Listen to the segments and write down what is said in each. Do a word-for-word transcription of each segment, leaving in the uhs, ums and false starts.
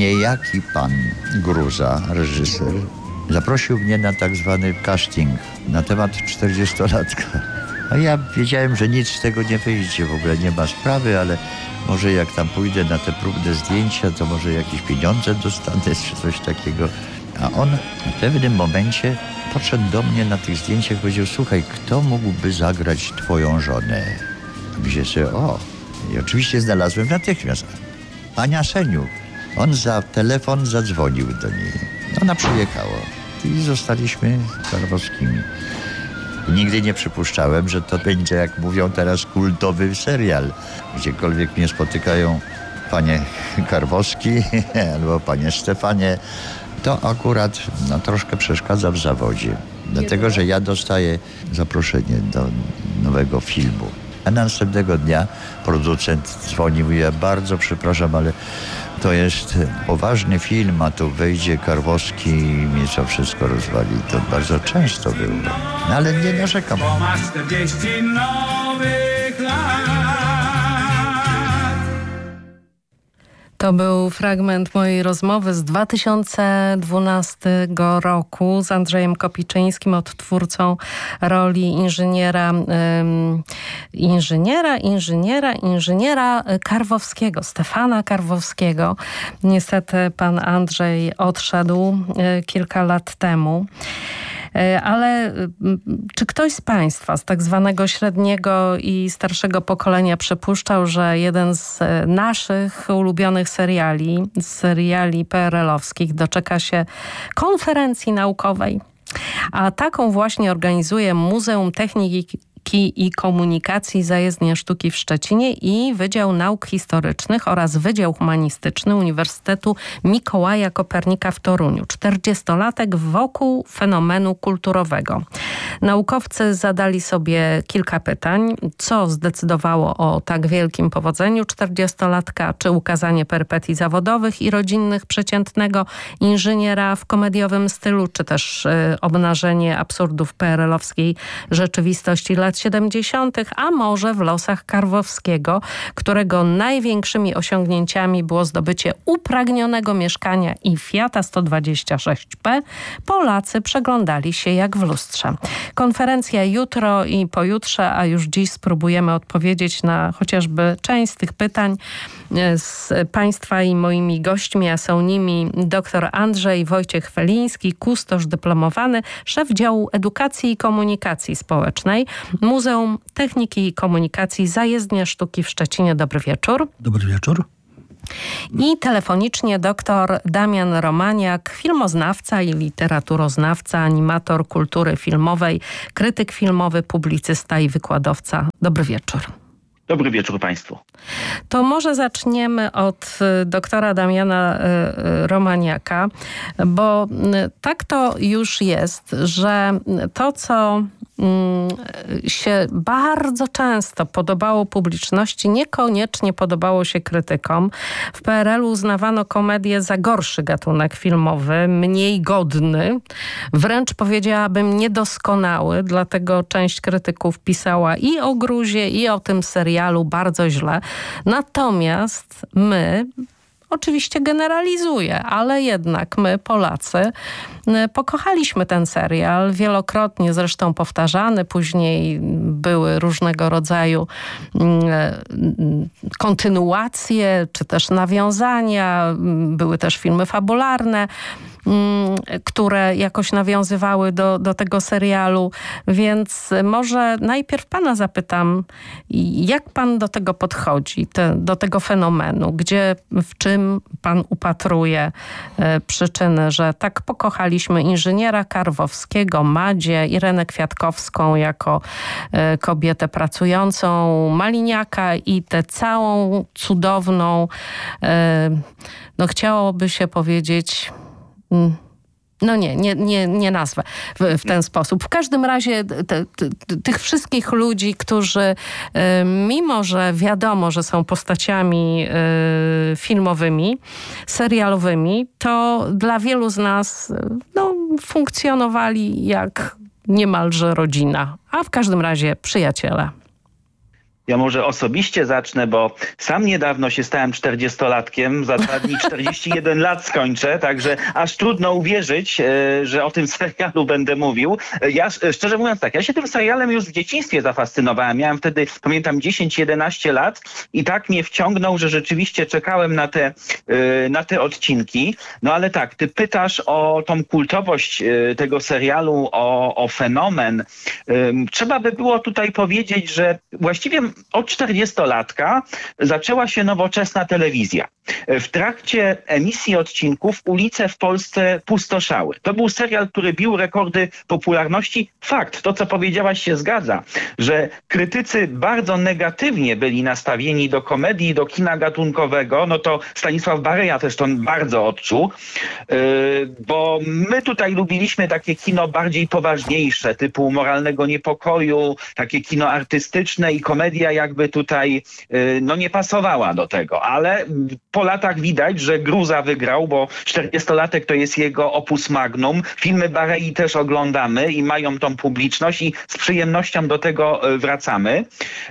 niejaki pan Gruza, reżyser, zaprosił mnie na tak zwany casting na temat czterdziestolatka. A ja wiedziałem, że nic z tego nie wyjdzie, w ogóle nie ma sprawy, ale może jak tam pójdę na te próbne zdjęcia, to może jakieś pieniądze dostanę, czy coś takiego. A on w pewnym momencie podszedł do mnie na tych zdjęciach i powiedział: słuchaj, kto mógłby zagrać twoją żonę? Myślę sobie, o. I oczywiście znalazłem natychmiast Ania Seniuk. On za telefon zadzwonił do niej. Ona przyjechała i zostaliśmy Karwowskimi. Nigdy nie przypuszczałem, że to będzie, jak mówią teraz, kultowy serial. Gdziekolwiek mnie spotykają panie Karwowski albo panie Stefanie, to akurat no, troszkę przeszkadza w zawodzie. Dlatego, że ja dostaję zaproszenie do nowego filmu. A następnego dnia producent dzwonił i ja bardzo przepraszam, ale to jest poważny film, a tu wejdzie Karwowski i mi to wszystko rozwali. To bardzo często było. No, ale nie narzekam. Bo masz czterdzieści nowych lat. To był fragment mojej rozmowy z dwa tysiące dwunastego roku z Andrzejem Kopiczyńskim, odtwórcą roli inżyniera, um, inżyniera, inżyniera, inżyniera Karwowskiego, Stefana Karwowskiego. Niestety pan Andrzej odszedł kilka lat temu. Ale czy ktoś z państwa, z tak zwanego średniego i starszego pokolenia przypuszczał, że jeden z naszych ulubionych seriali, z seriali P R L-owskich doczeka się konferencji naukowej? A taką właśnie organizuje Muzeum Techniki i Komunikacji Zajezdnia Sztuki w Szczecinie i Wydział Nauk Historycznych oraz Wydział Humanistyczny Uniwersytetu Mikołaja Kopernika w Toruniu. czterdziestolatek wokół fenomenu kulturowego. Naukowcy zadali sobie kilka pytań. Co zdecydowało o tak wielkim powodzeniu czterdziestolatka? Czy ukazanie perypetii zawodowych i rodzinnych przeciętnego inżyniera w komediowym stylu, czy też y, obnażenie absurdów P R L-owskiej rzeczywistości lat siedemdziesiątych, a może w losach Karwowskiego, którego największymi osiągnięciami było zdobycie upragnionego mieszkania i Fiata sto dwadzieścia sześć P, Polacy przeglądali się jak w lustrze. Konferencja jutro i pojutrze, a już dziś spróbujemy odpowiedzieć na chociażby część z tych pytań z państwa i moimi gośćmi, a są nimi dr Andrzej Wojciech Feliński, kustosz dyplomowany, szef działu edukacji i komunikacji społecznej, Muzeum Techniki i Komunikacji Zajezdnia Sztuki w Szczecinie. Dobry wieczór. Dobry wieczór. I telefonicznie dr Damian Romaniak, filmoznawca i literaturoznawca, animator kultury filmowej, krytyk filmowy, publicysta i wykładowca. Dobry wieczór. Dobry wieczór Państwu. To może zaczniemy od doktora Damiana Romaniaka, bo tak to już jest, że to, co się bardzo często podobało publiczności, niekoniecznie podobało się krytykom. W P R L-u uznawano komedię za gorszy gatunek filmowy, mniej godny, wręcz powiedziałabym niedoskonały, dlatego część krytyków pisała i o Gruzie, i o tym serialu bardzo źle. Natomiast my, oczywiście generalizuję, ale jednak my, Polacy, pokochaliśmy ten serial, wielokrotnie zresztą powtarzany, później były różnego rodzaju kontynuacje, czy też nawiązania, były też filmy fabularne, które jakoś nawiązywały do, do tego serialu, więc może najpierw pana zapytam, jak pan do tego podchodzi, te, do tego fenomenu, gdzie, w czym pan upatruje e, przyczyny, że tak pokochaliśmy inżyniera Karwowskiego, Madzie, Irenę Kwiatkowską jako e, kobietę pracującą, Maliniaka i tę całą cudowną, e, no chciałoby się powiedzieć, no nie, nie, nie, nie nazwę w, w ten sposób. W każdym razie te, te, tych wszystkich ludzi, którzy mimo, że wiadomo, że są postaciami filmowymi, serialowymi, to dla wielu z nas no, funkcjonowali jak niemalże rodzina, a w każdym razie przyjaciele. Ja może osobiście zacznę, bo sam niedawno się stałem czterdziestolatkiem, za dwa dni czterdzieści jeden lat skończę, także aż trudno uwierzyć, że o tym serialu będę mówił. Ja szczerze mówiąc tak, ja się tym serialem już w dzieciństwie zafascynowałem. Miałem wtedy, pamiętam, dziesięć jedenaście lat i tak mnie wciągnął, że rzeczywiście czekałem na te, na te odcinki. No ale tak, ty pytasz o tą kultowość tego serialu, o, o fenomen. Trzeba by było tutaj powiedzieć, że właściwie od czterdziestolatka zaczęła się nowoczesna telewizja. W trakcie emisji odcinków ulice w Polsce pustoszały. To był serial, który bił rekordy popularności. Fakt, to co powiedziałaś się zgadza, że krytycy bardzo negatywnie byli nastawieni do komedii, do kina gatunkowego. No to Stanisław Bareja też to bardzo odczuł, yy, bo my tutaj lubiliśmy takie kino bardziej poważniejsze, typu Moralnego Niepokoju, takie kino artystyczne i komedia jakby tutaj yy, no nie pasowała do tego, ale po latach widać, że Gruza wygrał, bo czterdziestolatek to jest jego opus magnum. Filmy Barei też oglądamy i mają tą publiczność i z przyjemnością do tego wracamy.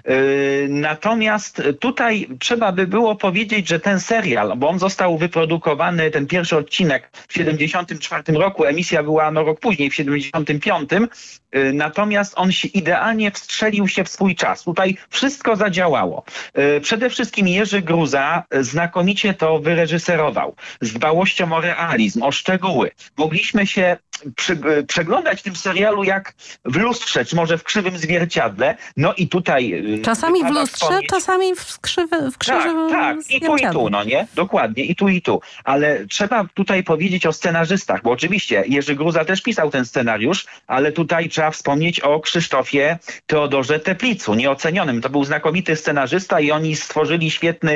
Natomiast tutaj trzeba by było powiedzieć, że ten serial, bo on został wyprodukowany, ten pierwszy odcinek w siedemdziesiątym czwartym roku, emisja była no rok później, w siedemdziesiątym piątym, natomiast on się idealnie wstrzelił się w swój czas. Tutaj wszystko zadziałało. Przede wszystkim Jerzy Gruza znakomicie to wyreżyserował. Z dbałością o realizm, o szczegóły. Mogliśmy się przy, przeglądać w tym serialu jak w lustrze, czy może w krzywym zwierciadle. No i tutaj... Czasami w lustrze, wspomnieć... czasami w, krzywy, w krzywym tak, tak. I tu, i tu, no nie? Dokładnie, i tu, i tu. Ale trzeba tutaj powiedzieć o scenarzystach, bo oczywiście Jerzy Gruza też pisał ten scenariusz, ale tutaj trzeba wspomnieć o Krzysztofie Teodorze Teplicu, nieocenionym. To był znakomity scenarzysta i oni stworzyli świetny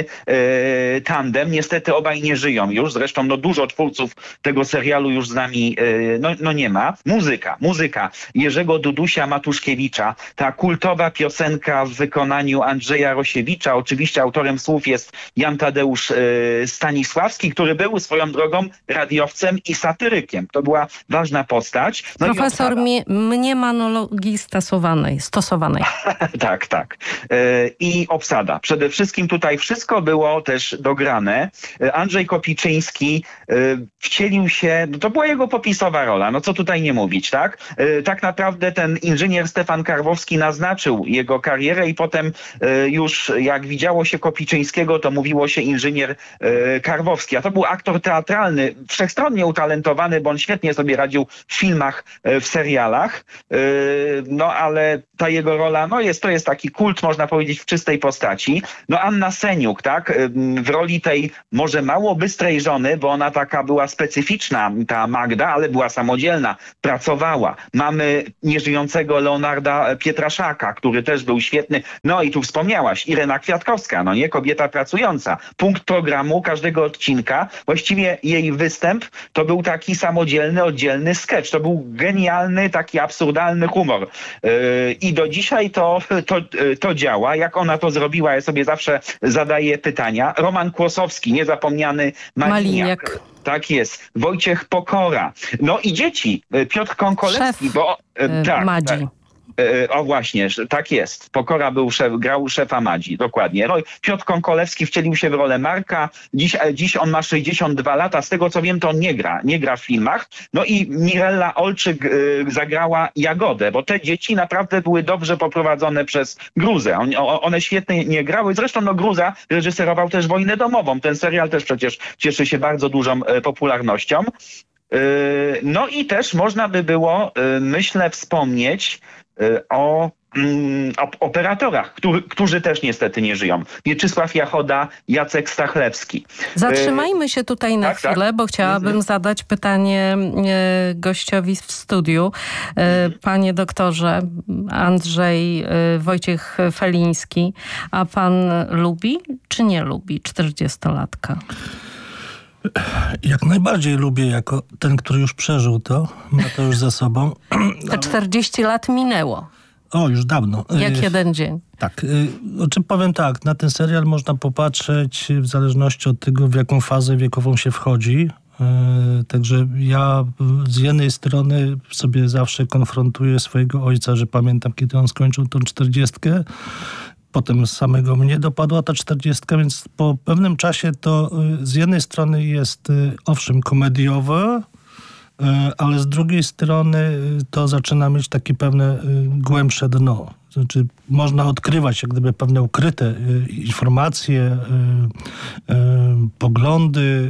e, tandem. Niestety obaj nie żyją już. Zresztą no, dużo twórców tego serialu już z nami e, no, no nie ma. Muzyka, muzyka Jerzego Dudusia Matuszkiewicza. Ta kultowa piosenka w wykonaniu Andrzeja Rosiewicza. Oczywiście autorem słów jest Jan Tadeusz e, Stanisławski, który był swoją drogą radiowcem i satyrykiem. To była ważna postać. No Profesor mie- mniemanologii stosowanej. stosowanej. tak, tak. E, I obsada. Przede wszystkim tutaj wszystko było też dograne. Andrzej Kopiczyński e, wcielił się, to była jego popisowa rola, no co tutaj nie mówić, tak? E, tak naprawdę ten inżynier Stefan Karwowski naznaczył jego karierę i potem e, już jak widziało się Kopiczyńskiego, to mówiło się inżynier e, Karwowski, a to był aktor teatralny, wszechstronnie utalentowany, bo on świetnie sobie radził w filmach, e, w serialach, e, no ale ta jego rola, no jest, to jest taki kult, można powiedzieć, w czystej postaci. No Anna Seniuk, tak? W roli tej może mało bystrej żony, bo ona taka była specyficzna, ta Magda, ale była samodzielna, pracowała. Mamy nieżyjącego Leonarda Pietraszaka, który też był świetny. No i tu wspomniałaś, Irena Kwiatkowska, no nie? Kobieta pracująca. Punkt programu każdego odcinka. Właściwie jej występ to był taki samodzielny, oddzielny sketch. To był genialny, taki absurdalny humor. Yy, I do dzisiaj to, to, to działa. Jak ona to zrobiła, ja sobie zawsze zadaję pytania. Roman Kłosowski, niezapomniany Maliniak. Maliniak. Tak jest. Wojciech Pokora. No i dzieci. Piotr Konkolewski. Szef, bo yy, tak, Madzi. Tak. O właśnie, tak jest. Pokora był szef, grał szefa Madzi, dokładnie. No i Piotr Konkolewski wcielił się w rolę Marka. Dziś, dziś on ma sześćdziesiąt dwa lata. Z tego co wiem, to on nie gra. Nie gra w filmach. No i Mirella Olczyk y, zagrała Jagodę, bo te dzieci naprawdę były dobrze poprowadzone przez Gruzę. On, o, one świetnie nie grały. Zresztą no, Gruza reżyserował też Wojnę domową. Ten serial też przecież cieszy się bardzo dużą y, popularnością. Y, no i też można by było, y, myślę, wspomnieć o, mm, o operatorach, który, którzy też niestety nie żyją. Mieczysław Jachoda, Jacek Stachlewski. Zatrzymajmy się tutaj na tak, chwilę, tak. bo chciałabym mhm. zadać pytanie e, gościowi w studiu. E, panie doktorze, Andrzej e, Wojciech Feliński, a pan lubi czy nie lubi czterdziestolatka? Jak najbardziej lubię, jako ten, który już przeżył to, ma to już za sobą. Te czterdzieści lat minęło. O, już dawno. Jak jeden dzień. Tak. Znaczy powiem tak, na ten serial można popatrzeć w zależności od tego, w jaką fazę wiekową się wchodzi. Także ja z jednej strony sobie zawsze konfrontuję swojego ojca, że pamiętam, kiedy on skończył tą czterdziestkę. potem samego mnie dopadła ta czterdziestka, więc po pewnym czasie to z jednej strony jest owszem komediowe, ale z drugiej strony to zaczyna mieć takie pewne głębsze dno. Znaczy można odkrywać jak gdyby pewne ukryte informacje, poglądy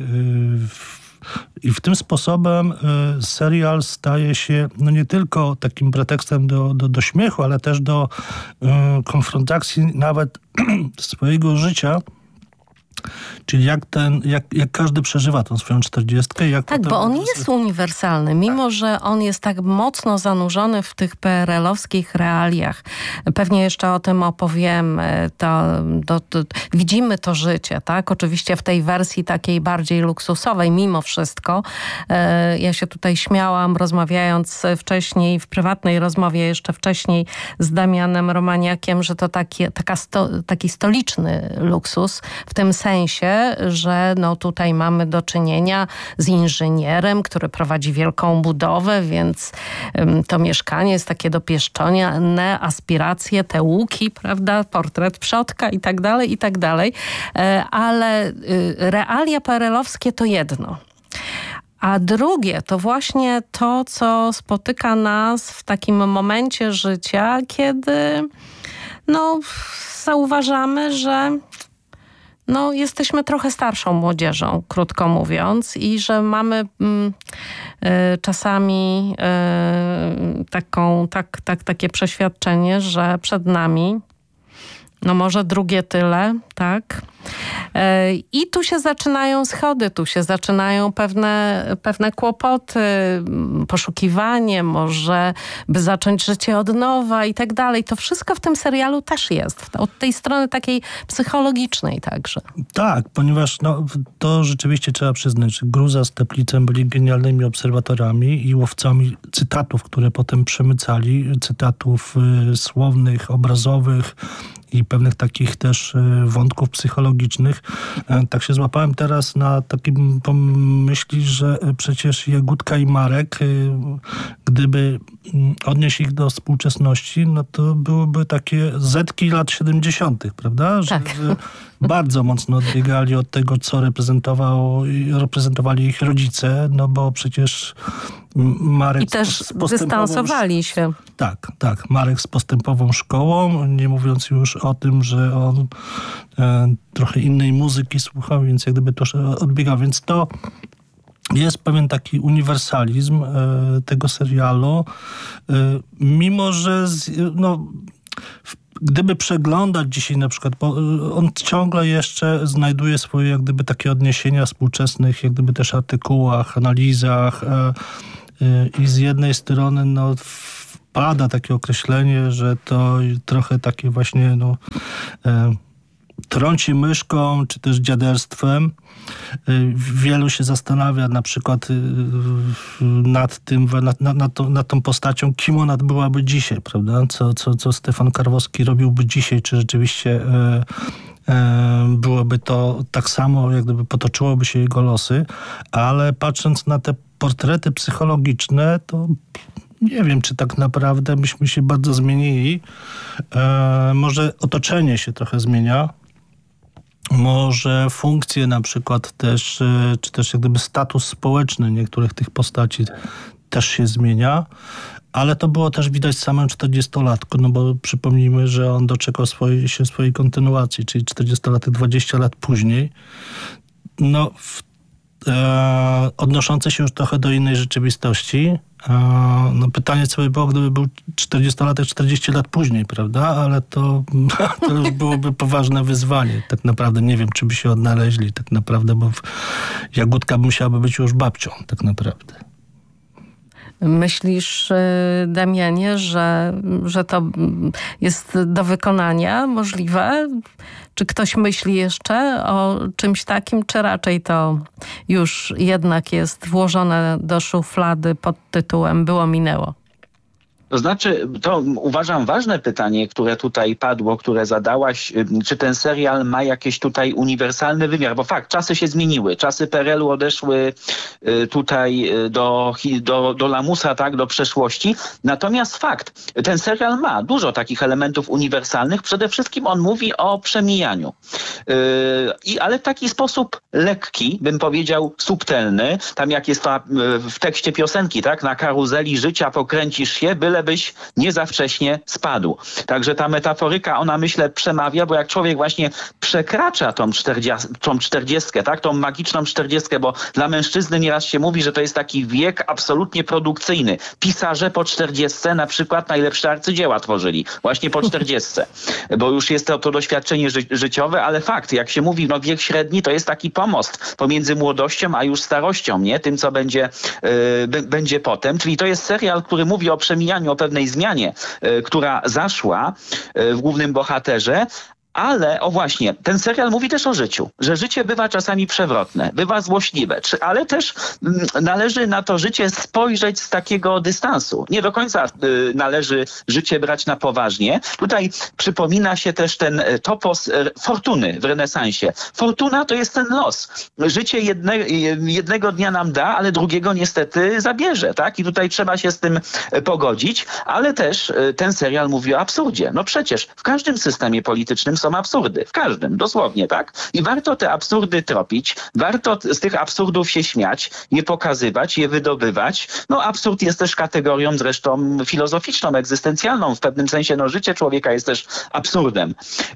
i w tym sposobem serial staje się no nie tylko takim pretekstem do, do, do śmiechu, ale też do konfrontacji nawet swojego życia. Czyli jak, ten, jak, jak każdy przeżywa tą swoją czterdziestkę. Jak tak, potem... bo on jest uniwersalny, mimo tak. że on jest tak mocno zanurzony w tych P R L-owskich realiach. Pewnie jeszcze o tym opowiemy. To, to, to, widzimy to życie, tak? Oczywiście w tej wersji takiej bardziej luksusowej, mimo wszystko. E, ja się tutaj śmiałam, rozmawiając wcześniej, w prywatnej rozmowie jeszcze wcześniej z Damianem Romaniakiem, że to taki, taka sto, taki stoliczny luksus, w tym sensie, że no tutaj mamy do czynienia z inżynierem, który prowadzi wielką budowę, więc um, to mieszkanie jest takie dopieszczone, aspiracje, te łuki, prawda, portret przodka i tak dalej, i tak dalej. E, ale y, realia P R L-owskie to jedno. A drugie to właśnie to, co spotyka nas w takim momencie życia, kiedy no, zauważamy, że no, jesteśmy trochę starszą młodzieżą, krótko mówiąc, i że mamy mm, y, czasami y, taką, tak, tak, takie przeświadczenie, że przed nami no może drugie tyle, tak? I tu się zaczynają schody, tu się zaczynają pewne, pewne kłopoty, poszukiwanie, może by zacząć życie od nowa i tak dalej. To wszystko w tym serialu też jest, od tej strony takiej psychologicznej także. Tak, ponieważ no, to rzeczywiście trzeba przyznać, że Gruza z Teplicem byli genialnymi obserwatorami i łowcami cytatów, które potem przemycali, cytatów y, słownych, obrazowych, i pewnych takich też wątków psychologicznych. Tak się złapałem teraz na takim pomyśli, że przecież Jagódka i Marek, gdyby odnieść ich do współczesności, no to byłyby takie zetki lat siedemdziesiątych, prawda? Że, tak. że bardzo mocno odbiegali od tego, co reprezentował, reprezentowali ich rodzice, no bo przecież Marek... I też dystansowali się. Tak, tak. Marek z postępową szkołą, nie mówiąc już o tym, że on e, trochę innej muzyki słuchał, więc jak gdyby to odbiegał. Więc to jest pewien taki uniwersalizm e, tego serialu. E, mimo, że z, no, w, gdyby przeglądać dzisiaj na przykład, bo on ciągle jeszcze znajduje swoje jak gdyby takie odniesienia współczesnych, jak gdyby też artykułach, analizach e, e, i z jednej strony no pada takie określenie, że to trochę takie właśnie no, e, trąci myszką, czy też dziaderstwem. E, wielu się zastanawia na przykład e, nad tym, nad, nad, nad, tą, nad tą postacią, kim ona byłaby dzisiaj, prawda? Co, co, co Stefan Karwowski robiłby dzisiaj, czy rzeczywiście e, e, byłoby to tak samo, jak gdyby potoczyłoby się jego losy, ale patrząc na te portrety psychologiczne, to nie wiem, czy tak naprawdę myśmy się bardzo zmienili. E, może otoczenie się trochę zmienia. Może funkcje na przykład też, e, czy też jak gdyby status społeczny niektórych tych postaci też się zmienia. Ale to było też widać w samym czterdziestolatku, no bo przypomnijmy, że on doczekał swojej, się swojej kontynuacji, czyli czterdziestolatek dwadzieścia lat później. No, w, e, odnoszące się już trochę do innej rzeczywistości. No pytanie, co by było, gdyby był czterdziestolatek czterdzieści lat później, prawda? Ale to, to już byłoby poważne wyzwanie. Tak naprawdę nie wiem, czy by się odnaleźli tak naprawdę, bo Jagódka musiałaby być już babcią tak naprawdę. Myślisz, Damianie, że, że to jest do wykonania możliwe? Czy ktoś myśli jeszcze o czymś takim, czy raczej to już jednak jest włożone do szuflady pod tytułem było, minęło? To znaczy, to uważam ważne pytanie, które tutaj padło, które zadałaś, czy ten serial ma jakieś tutaj uniwersalny wymiar, bo fakt, czasy się zmieniły, czasy P R L u odeszły tutaj do, do, do lamusa, tak, do przeszłości, natomiast fakt, ten serial ma dużo takich elementów uniwersalnych, przede wszystkim on mówi o przemijaniu, I, ale w taki sposób lekki, bym powiedział subtelny, tam jak jest to w tekście piosenki, tak, na karuzeli życia pokręcisz się, bylebyś nie za wcześnie spadł. Także ta metaforyka, ona myślę przemawia, bo jak człowiek właśnie przekracza tą, czterdziest, tą czterdziestkę, tak, tą magiczną czterdziestkę, bo dla mężczyzny nieraz się mówi, że to jest taki wiek absolutnie produkcyjny. Pisarze po czterdziestce na przykład najlepsze arcydzieła tworzyli, właśnie po czterdziestce, bo już jest to, to doświadczenie ży życiowe, ale fakt, jak się mówi, no wiek średni to jest taki pomost pomiędzy młodością a już starością, nie? Tym, co będzie, yy, będzie potem. Czyli to jest serial, który mówi o przemijaniu, o pewnej zmianie, yy, która zaszła yy, w głównym bohaterze. Ale, o właśnie, ten serial mówi też o życiu, że życie bywa czasami przewrotne, bywa złośliwe, czy, ale też mm, należy na to życie spojrzeć z takiego dystansu. Nie do końca y, należy życie brać na poważnie. Tutaj przypomina się też ten topos y, fortuny w renesansie. Fortuna to jest ten los. Życie jedne, jednego dnia nam da, ale drugiego niestety zabierze, tak? I tutaj trzeba się z tym pogodzić, ale też y, ten serial mówi o absurdzie. No przecież w każdym systemie politycznym są absurdy. W każdym, dosłownie, tak? I warto te absurdy tropić, warto z tych absurdów się śmiać, je pokazywać, je wydobywać. No absurd jest też kategorią zresztą filozoficzną, egzystencjalną. W pewnym sensie no, życie człowieka jest też absurdem.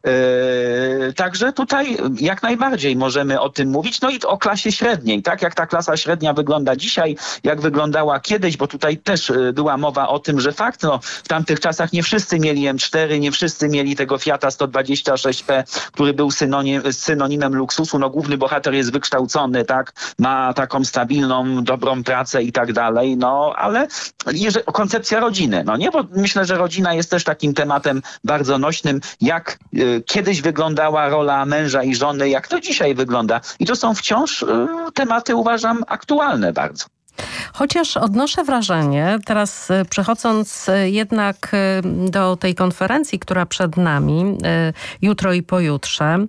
Yy, także tutaj jak najbardziej możemy o tym mówić. No i o klasie średniej, tak? Jak ta klasa średnia wygląda dzisiaj, jak wyglądała kiedyś, bo tutaj też była mowa o tym, że fakt, no w tamtych czasach nie wszyscy mieli M cztery, nie wszyscy mieli tego Fiata sto dwadzieścia sześć P, który był synonim, synonimem luksusu. No główny bohater jest wykształcony, tak, ma taką stabilną, dobrą pracę i tak dalej, no ale jeżeli, koncepcja rodziny, no nie, bo myślę, że rodzina jest też takim tematem bardzo nośnym, jak y, kiedyś wyglądała rola męża i żony, jak to dzisiaj wygląda. I to są wciąż y, tematy, uważam, aktualne bardzo. Chociaż odnoszę wrażenie, teraz przechodząc jednak do tej konferencji, która przed nami, jutro i pojutrze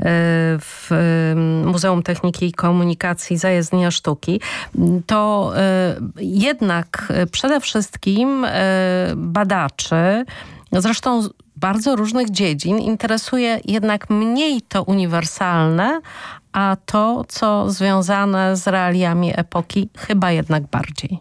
w Muzeum Techniki i Komunikacji Zajezdnia Sztuki, to jednak przede wszystkim badaczy, zresztą z bardzo różnych dziedzin, interesuje jednak mniej to uniwersalne, a to, co związane z realiami epoki, chyba jednak bardziej.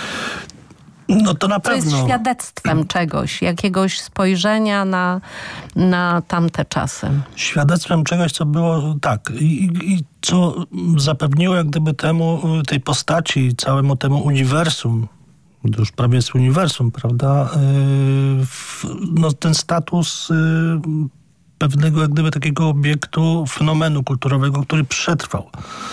No to na to pewno. jest świadectwem czegoś, jakiegoś spojrzenia na, na tamte czasy. Świadectwem czegoś, co było tak i, i co zapewniło jak gdyby temu, tej postaci, całemu temu uniwersum, to już prawie jest uniwersum, prawda, yy, no ten status yy, pewnego jak gdyby takiego obiektu, fenomenu kulturowego, który przetrwał.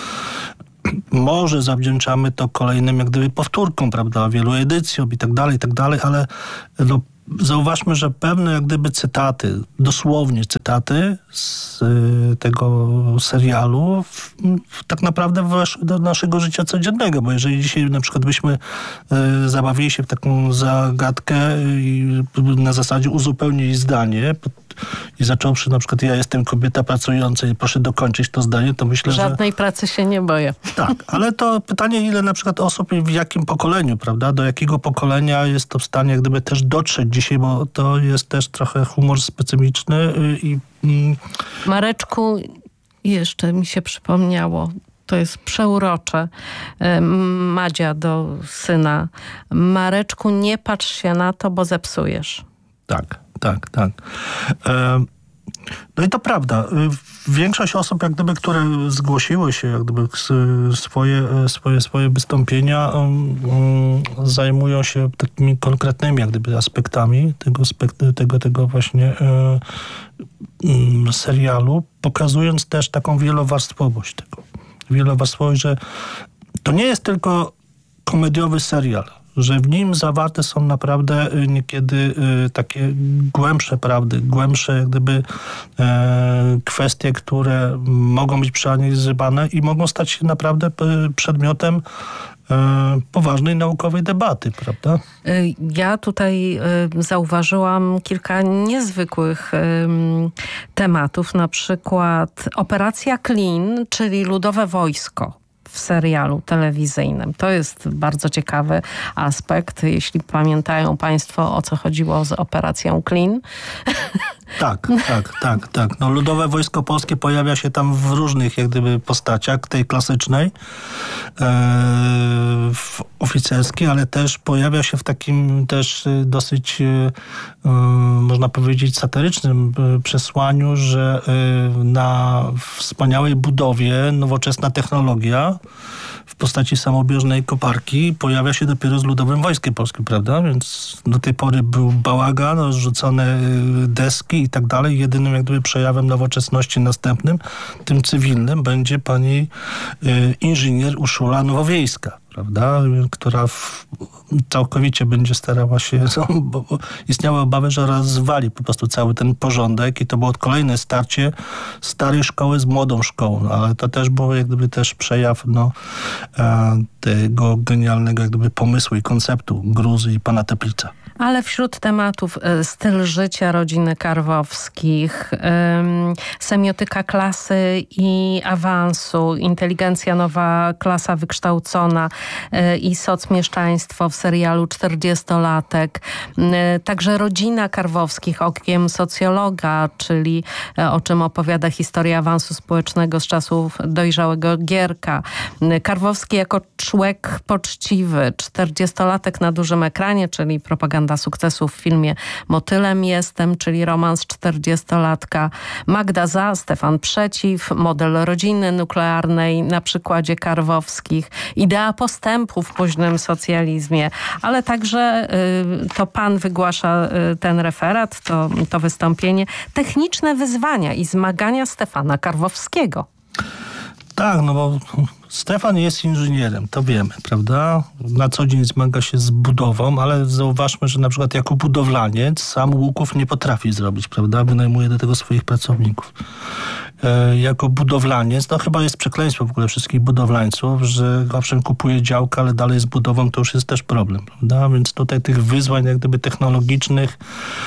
Może zawdzięczamy to kolejnym jak gdyby powtórkom, prawda, wielu edycjom i tak dalej, i tak dalej, ale no, zauważmy, że pewne jak gdyby cytaty, dosłownie cytaty z y, tego serialu w, w, tak naprawdę weszły do naszego życia codziennego, bo jeżeli dzisiaj na przykład byśmy y, zabawili się w taką zagadkę i na zasadzie uzupełnili zdanie i zacząwszy na przykład ja jestem kobieta pracująca i proszę dokończyć to zdanie, to myślę, Żadnej że... Żadnej pracy się nie boję. Tak, ale to pytanie, ile na przykład osób i w jakim pokoleniu, prawda, do jakiego pokolenia jest to w stanie jak gdyby też dotrzeć dzisiaj, bo to jest też trochę humor specyficzny i... Mm... Mareczku, jeszcze mi się przypomniało, to jest przeurocze. Madzia do syna. Mareczku, nie patrz się na to, bo zepsujesz. Tak, tak, tak. E, no i to prawda. Większość osób, jak gdyby, które zgłosiły się, jak gdyby swoje, swoje, swoje wystąpienia, um, um, zajmują się takimi konkretnymi, jak gdyby, aspektami tego, tego, tego właśnie e, um, serialu, pokazując też taką wielowarstwowość tego. Wielowarstwowość, że to nie jest tylko komediowy serial, że w nim zawarte są naprawdę niekiedy takie głębsze prawdy, głębsze jak gdyby kwestie, które mogą być przeanalizowane i mogą stać się naprawdę przedmiotem poważnej naukowej debaty, prawda? Ja tutaj zauważyłam kilka niezwykłych tematów, na przykład Operacja Klin, czyli Ludowe Wojsko w serialu telewizyjnym. To jest bardzo ciekawy aspekt, jeśli pamiętają Państwo, o co chodziło z Operacją Klin. Tak, tak, tak, tak. No, Ludowe Wojsko Polskie pojawia się tam w różnych jak gdyby postaciach, tej klasycznej, e, w oficerskiej, ale też pojawia się w takim też dosyć, e, można powiedzieć, satyrycznym przesłaniu, że e, na wspaniałej budowie nowoczesna technologia w postaci samobieżnej koparki pojawia się dopiero z Ludowym Wojskiem Polskim, prawda? Więc do tej pory był bałagan, rozrzucone deski i tak dalej. Jedynym jak gdyby przejawem nowoczesności następnym, tym cywilnym, będzie pani y, inżynier Urszula Nowowiejska, prawda? Która w, całkowicie będzie starała się, no, bo istniały obawy, że rozwali po prostu cały ten porządek i to było kolejne starcie starej szkoły z młodą szkołą, ale to też było jak gdyby też przejaw no, tego genialnego jak gdyby pomysłu i konceptu Gruzy i pana Teplica. Ale wśród tematów styl życia rodziny Karwowskich, ym, semiotyka klasy i awansu, inteligencja nowa, klasa wykształcona y, i socmieszczaństwo w serialu czterdziestolatek. Y, także rodzina Karwowskich okiem socjologa, czyli y, o czym opowiada historia awansu społecznego z czasów dojrzałego Gierka. Y, Karwowski jako człowiek poczciwy, czterdziestolatek na dużym ekranie, czyli propaganda sukcesu w filmie Motylem jestem, czyli romans czterdziestolatka. Magda za, Stefan przeciw, model rodziny nuklearnej na przykładzie Karwowskich, idea postępu w późnym socjalizmie, ale także y, to pan wygłasza y, ten referat, to, to wystąpienie, techniczne wyzwania i zmagania Stefana Karwowskiego. Tak, no bo Stefan jest inżynierem, to wiemy, prawda? Na co dzień zmaga się z budową, ale zauważmy, że na przykład jako budowlaniec sam łuków nie potrafi zrobić, prawda? Wynajmuje do tego swoich pracowników. E, jako budowlaniec, no chyba jest przekleństwo w ogóle wszystkich budowlańców, że owszem kupuje działkę, ale dalej z budową to już jest też problem, prawda? Więc tutaj tych wyzwań jak gdyby technologicznych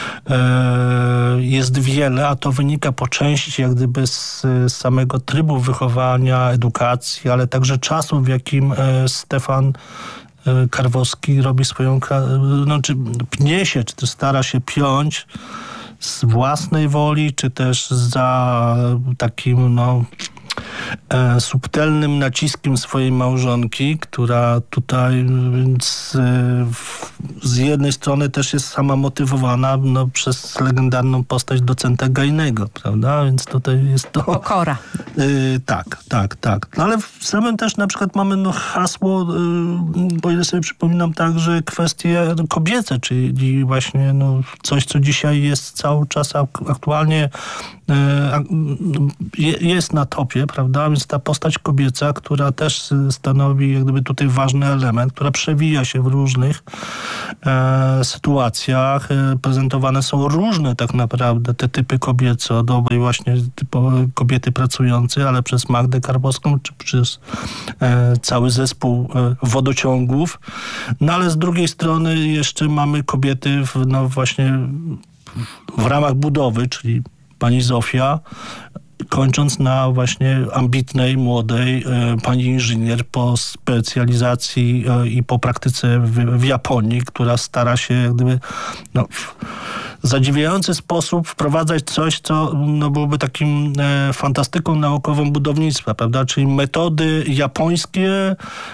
e, jest wiele, a to wynika po części jak gdyby z, z samego trybu wychowania, edukacji, ale także czasu, w jakim e, Stefan e, Karwowski robi swoją, no, czy pnie się, czy też stara się piąć z własnej woli, czy też za takim, no, e, subtelnym naciskiem swojej małżonki, która tutaj więc, e, w, z jednej strony też jest sama motywowana no, przez legendarną postać docenta Gajnego, prawda? Więc tutaj jest to... Pokora. E, tak, tak, tak. No, ale w samym też na przykład mamy no, hasło, e, bo ile sobie przypominam także kwestie kobiece, czyli właśnie no, coś, co dzisiaj jest cały czas aktualnie e, jest na topie, prawda? Więc ta postać kobieca, która też stanowi jak gdyby tutaj ważny element, która przewija się w różnych e, sytuacjach. E, prezentowane są różne tak naprawdę te typy kobiece, od obej właśnie typu kobiety pracującej, ale przez Magdę Karwowską, czy przez e, cały zespół e, wodociągów. No ale z drugiej strony jeszcze mamy kobiety w, no właśnie w ramach budowy, czyli pani Zofia, kończąc na właśnie ambitnej, młodej e, pani inżynier po specjalizacji e, i po praktyce w, w Japonii, która stara się jak gdyby no, w zadziwiający sposób wprowadzać coś, co no, byłoby takim e, fantastyką naukową budownictwa, prawda? Czyli metody japońskie e,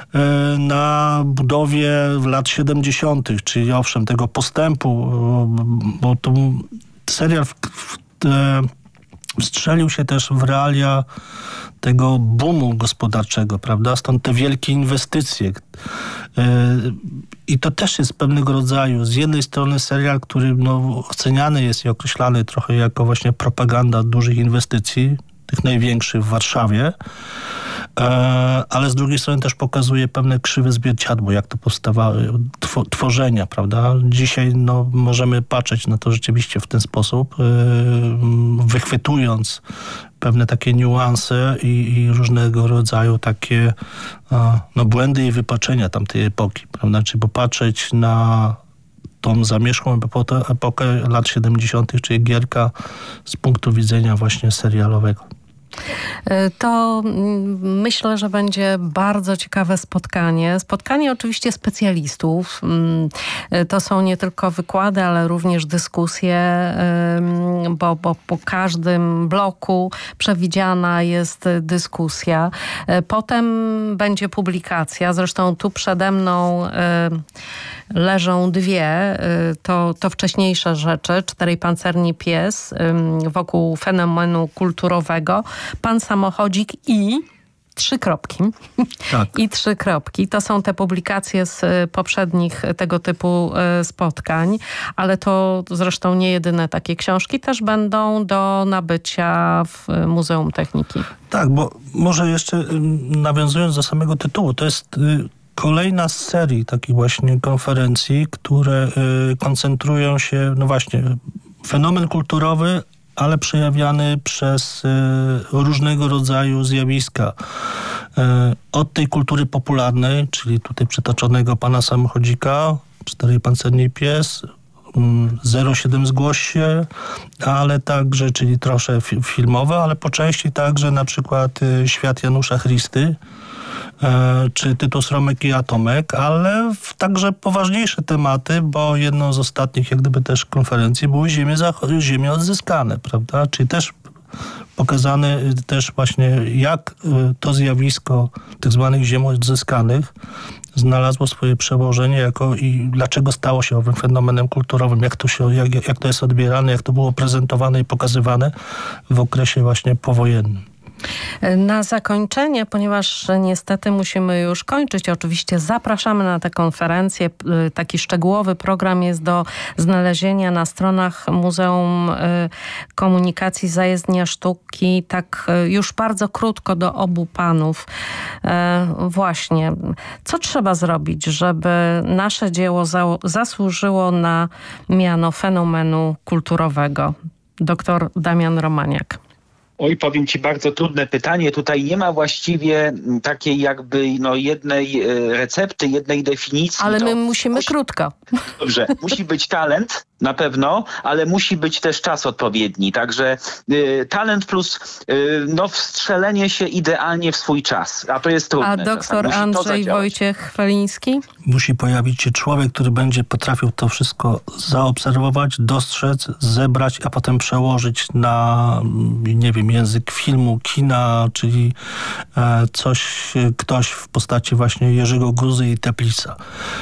na budowie w lat siedemdziesiątych, czyli owszem, tego postępu, e, bo to serial w, w e, wstrzelił się też w realia tego boomu gospodarczego, prawda? Stąd te wielkie inwestycje. I to też jest pewnego rodzaju, z jednej strony serial, który no, oceniany jest i określany trochę jako właśnie propaganda dużych inwestycji, tych największych w Warszawie, ale z drugiej strony też pokazuje pewne krzywe zwierciadło, jak to powstawały tw- tworzenia, prawda? Dzisiaj no, możemy patrzeć na to rzeczywiście w ten sposób, wychwytując pewne takie niuanse i, i różnego rodzaju takie no, błędy i wypaczenia tamtej epoki, prawda? Czyli popatrzeć na tą zamierzchłą epokę, epokę lat siedemdziesiątych, czyli Gierka z punktu widzenia właśnie serialowego. To myślę, że będzie bardzo ciekawe spotkanie. Spotkanie oczywiście specjalistów. To są nie tylko wykłady, ale również dyskusje, bo, bo po każdym bloku przewidziana jest dyskusja. Potem będzie publikacja. Zresztą tu przede mną leżą dwie, to, to wcześniejsze rzeczy. Czterej pancerni pies wokół fenomenu kulturowego, Pan Samochodzik i trzy kropki. Tak. I trzy kropki. To są te publikacje z poprzednich tego typu spotkań, ale to zresztą nie jedyne takie książki. Też będą do nabycia w Muzeum Techniki. Tak, bo może jeszcze nawiązując do samego tytułu, to jest kolejna z serii takich właśnie konferencji, które koncentrują się, no właśnie, fenomen kulturowy, ale przejawiany przez y, różnego rodzaju zjawiska. Y, od tej kultury popularnej, czyli tutaj przytoczonego Pana Samochodzika, Czterej pancerni pies, y, zero siedem zgłoś się, ale także, czyli troszkę fi- filmowe, ale po części także na przykład y, Świat Janusza Christy, czy Tytus, Romek i Atomek, ale w także poważniejsze tematy, bo jedną z ostatnich jak gdyby też konferencji były ziemie, zach- ziemie odzyskane, prawda? Czyli też pokazane też właśnie jak to zjawisko tych zwanych ziem odzyskanych znalazło swoje przełożenie jako i dlaczego stało się owym fenomenem kulturowym, jak to, się, jak, jak to jest odbierane, jak to było prezentowane i pokazywane w okresie właśnie powojennym. Na zakończenie, ponieważ niestety musimy już kończyć, oczywiście zapraszamy na tę konferencję. Taki szczegółowy program jest do znalezienia na stronach Muzeum Komunikacji Zajezdnia Sztuki. Tak już bardzo krótko do obu panów. Właśnie, co trzeba zrobić, żeby nasze dzieło za- zasłużyło na miano fenomenu kulturowego? Doktor Damian Romaniak. Oj, powiem ci, bardzo trudne pytanie. Tutaj nie ma właściwie takiej jakby no, jednej recepty, jednej definicji. Ale my to musimy musi... krótko. Dobrze, musi być talent, na pewno, ale musi być też czas odpowiedni. Także y, talent plus y, no, wstrzelenie się idealnie w swój czas. A to jest trudne. A doktor Andrzej Wojciech Chwaliński? Musi pojawić się człowiek, który będzie potrafił to wszystko zaobserwować, dostrzec, zebrać, a potem przełożyć na, nie wiem, język filmu, kina, czyli e, coś, ktoś w postaci właśnie Jerzego Gruzy i Teplisa.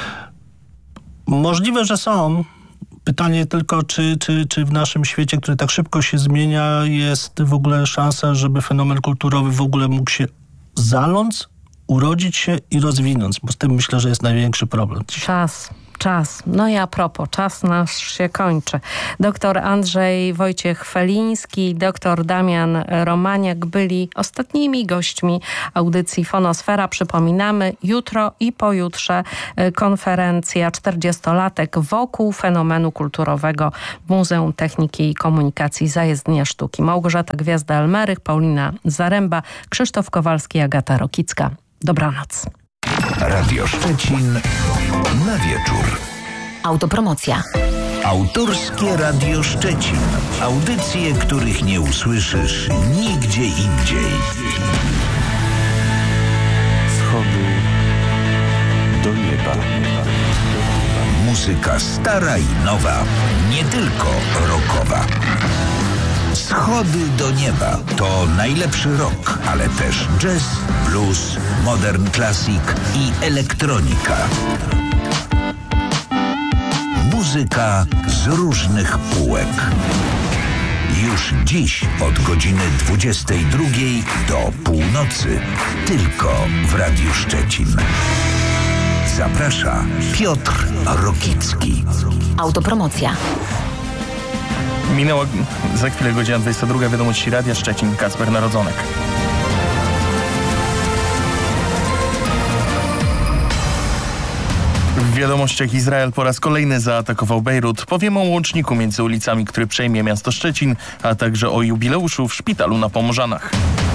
Możliwe, że są. Pytanie tylko, czy, czy, czy w naszym świecie, który tak szybko się zmienia, jest w ogóle szansa, żeby fenomen kulturowy w ogóle mógł się zaląc, urodzić się i rozwinąć, bo z tym myślę, że jest największy problem. Czas. Czas. No i a propos, czas nasz się kończy. Doktor Andrzej Wojciech Feliński, doktor Damian Romaniak byli ostatnimi gośćmi audycji Fonosfera. Przypominamy, jutro i pojutrze konferencja czterdziestolatek wokół fenomenu kulturowego w Muzeum Techniki i Komunikacji Zajezdnia Sztuki. Małgorzata Gwiazda-Elmerych, Paulina Zaręba, Krzysztof Kowalski, Agata Rokicka. Dobranoc. Radio Szczecin na wieczór. Autopromocja. Autorskie Radio Szczecin. Audycje, których nie usłyszysz nigdzie indziej. Schody do nieba. Muzyka stara i nowa, nie tylko rockowa. Schody do nieba to najlepszy rock, ale też jazz, blues, modern classic i elektronika. Muzyka z różnych półek. Już dziś od godziny dwudziestej drugiej do północy tylko w Radiu Szczecin. Zaprasza Piotr Rokicki. Autopromocja. Minęła za chwilę godzina dwudziesta druga. Wiadomości Radia Szczecin. Kacper Narodzonek. wiadomościach Izrael po raz kolejny zaatakował Bejrut. Powiemy o łączniku między ulicami, który przejmie miasto Szczecin, a także o jubileuszu w szpitalu na Pomorzanach.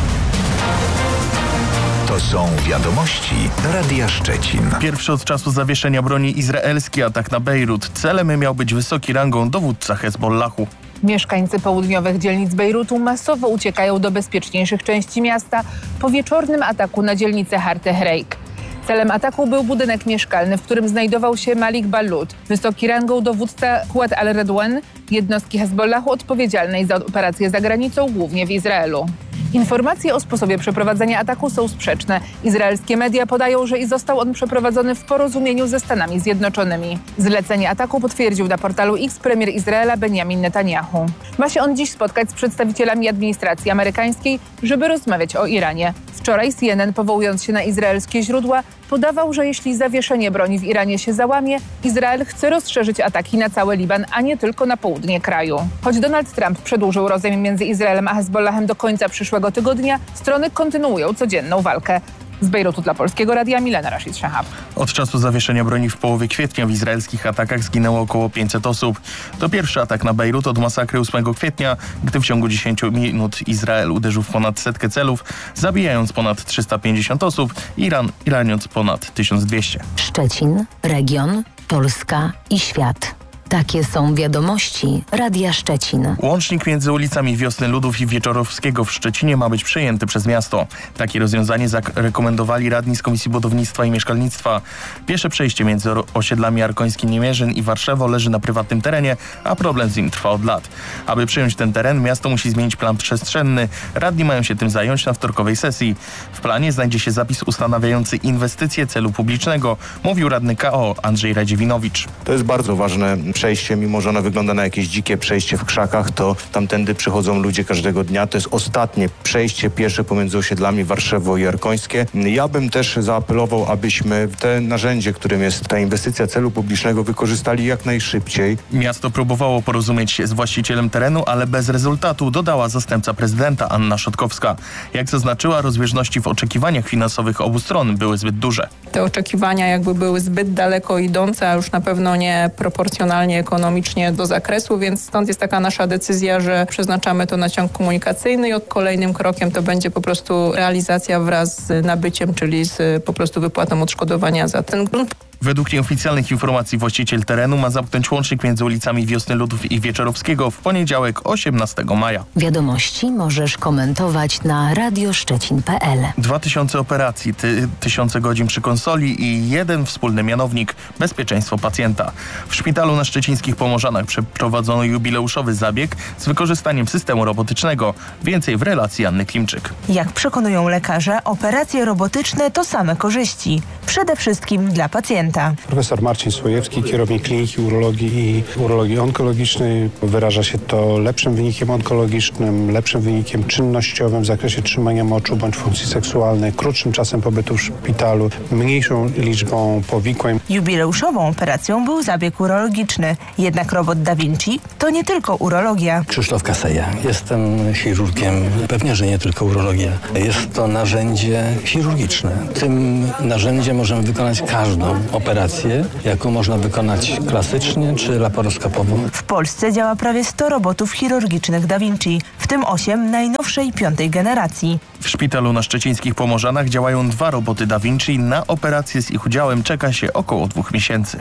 To są wiadomości Radia Szczecin. Pierwszy od czasu zawieszenia broni izraelski atak na Bejrut. Celem miał być wysoki rangą dowódca Hezbollahu. Mieszkańcy południowych dzielnic Bejrutu masowo uciekają do bezpieczniejszych części miasta po wieczornym ataku na dzielnicę Harte Hreik. Celem ataku był budynek mieszkalny, w którym znajdował się Malik Balud, wysoki rangą dowódca Quwat al-Radwan, jednostki Hezbollahu odpowiedzialnej za operacje za granicą, głównie w Izraelu. Informacje o sposobie przeprowadzenia ataku są sprzeczne. Izraelskie media podają, że i został on przeprowadzony w porozumieniu ze Stanami Zjednoczonymi. Zlecenie ataku potwierdził na portalu X premier Izraela Benjamin Netanyahu. Ma się on dziś spotkać z przedstawicielami administracji amerykańskiej, żeby rozmawiać o Iranie. Wczoraj C N N, powołując się na izraelskie źródła, podawał, że jeśli zawieszenie broni w Iranie się załamie, Izrael chce rozszerzyć ataki na cały Liban, a nie tylko na południe kraju. Choć Donald Trump przedłużył rozejm między Izraelem a Hezbollahem do końca przyszłego tygodnia, strony kontynuują codzienną walkę. Z Bejrutu dla Polskiego Radia Milena Rashid Shahab. Od czasu zawieszenia broni w połowie kwietnia w izraelskich atakach zginęło około pięćset osób. To pierwszy atak na Bejrut od masakry ósmego kwietnia, gdy w ciągu dziesięciu minut Izrael uderzył w ponad setkę celów, zabijając ponad trzysta pięćdziesiąt osób, Iran raniąc ponad tysiąc dwieście. Szczecin, region, Polska i świat. Takie są wiadomości Radia Szczecin. Łącznik między ulicami Wiosny Ludów i Wieczorowskiego w Szczecinie ma być przejęty przez miasto. Takie rozwiązanie zarekomendowali radni z Komisji Budownictwa i Mieszkalnictwa. Piesze przejście między osiedlami Arkoński Niemierzyn i Warszewo leży na prywatnym terenie, a problem z nim trwa od lat. Aby przejąć ten teren, miasto musi zmienić plan przestrzenny. Radni mają się tym zająć na wtorkowej sesji. W planie znajdzie się zapis ustanawiający inwestycje celu publicznego, mówił radny K O Andrzej Radziewinowicz. To jest bardzo ważne przejście, mimo że ono wygląda na jakieś dzikie przejście w krzakach, to tamtędy przychodzą ludzie każdego dnia. To jest ostatnie przejście piesze pomiędzy osiedlami Warszewo i Arkońskie. Ja bym też zaapelował, abyśmy te narzędzie, którym jest ta inwestycja celu publicznego, wykorzystali jak najszybciej. Miasto próbowało porozumieć się z właścicielem terenu, ale bez rezultatu, dodała zastępca prezydenta Anna Szotkowska. Jak zaznaczyła, rozbieżności w oczekiwaniach finansowych obu stron były zbyt duże. Te oczekiwania jakby były zbyt daleko idące, a już na pewno nie proporcjonalnie ekonomicznie do zakresu, więc stąd jest taka nasza decyzja, że przeznaczamy to na ciąg komunikacyjny i od kolejnym krokiem to będzie po prostu realizacja wraz z nabyciem, czyli z po prostu wypłatą odszkodowania za ten grunt. Według nieoficjalnych informacji właściciel terenu ma zamknąć łącznik między ulicami Wiosny Ludów i Wieczorowskiego w poniedziałek osiemnastego maja. Wiadomości możesz komentować na radioszczecin kropka p l. Dwa tysiące operacji, ty, tysiące godzin przy konsoli i jeden wspólny mianownik – bezpieczeństwo pacjenta. W szpitalu na szczecińskich Pomorzanach przeprowadzono jubileuszowy zabieg z wykorzystaniem systemu robotycznego. Więcej w relacji Anny Klimczyk. Jak przekonują lekarze, operacje robotyczne to same korzyści. Przede wszystkim dla pacjenta. Profesor Marcin Słojewski, kierownik Kliniki Urologii i Urologii Onkologicznej. Wyraża się to lepszym wynikiem onkologicznym, lepszym wynikiem czynnościowym w zakresie trzymania moczu bądź funkcji seksualnej, krótszym czasem pobytu w szpitalu, mniejszą liczbą powikłań. Jubileuszową operacją był zabieg urologiczny. Jednak robot Da Vinci to nie tylko urologia. Krzysztof Kaseja. Jestem chirurgiem. Pewnie, że nie tylko urologia. Jest to narzędzie chirurgiczne. Tym narzędziem możemy wykonać każdą operację, jaką można wykonać klasycznie czy laparoskopowo. W Polsce działa prawie sto robotów chirurgicznych Da Vinci, w tym osiem najnowszej piątej generacji. W szpitalu na szczecińskich Pomorzanach działają dwa roboty Da Vinci. Na operację z ich udziałem czeka się około dwóch miesięcy.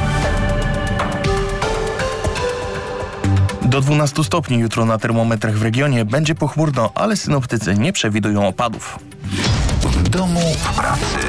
Do dwunastu stopni jutro na termometrach w regionie. Będzie pochmurno, ale synoptycy nie przewidują opadów. W domu, w pracy.